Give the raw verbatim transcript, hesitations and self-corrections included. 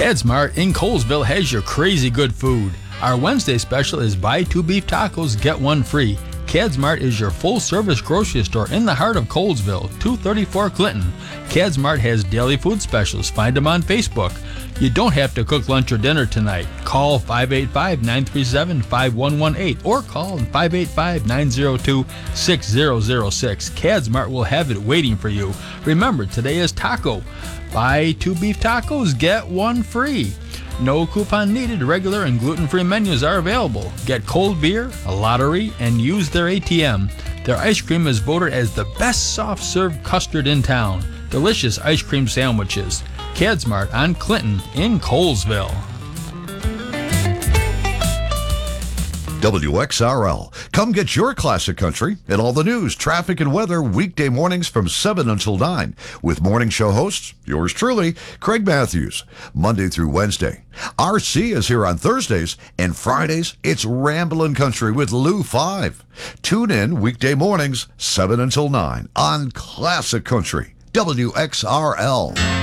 CADSmart in Colesville has your crazy good food. Our Wednesday special is buy two beef tacos, get one free. CADSmart is your full-service grocery store in the heart of Colesville, two thirty-four Clinton. CADSmart has daily food specials. Find them on Facebook. You don't have to cook lunch or dinner tonight. Call five eight five, nine three seven, five one one eight or call five eight five, nine zero two, six zero zero six. CADSmart will have it waiting for you. Remember, today is taco. Buy two beef tacos, get one free. No coupon needed. Regular and gluten-free menus are available. Get cold beer, a lottery, and use their A T M. Their ice cream is voted as the best soft-serve custard in town. Delicious ice cream sandwiches. CADSmart on Clinton in Colesville. W X R L. Come get your classic country and all the news, traffic, and weather weekday mornings from seven until nine with morning show hosts, yours truly, Craig Matthews, Monday through Wednesday. R C is here on Thursdays, and Fridays, it's Ramblin' Country with Lou five. Tune in weekday mornings, seven until nine on Classic Country, W X R L.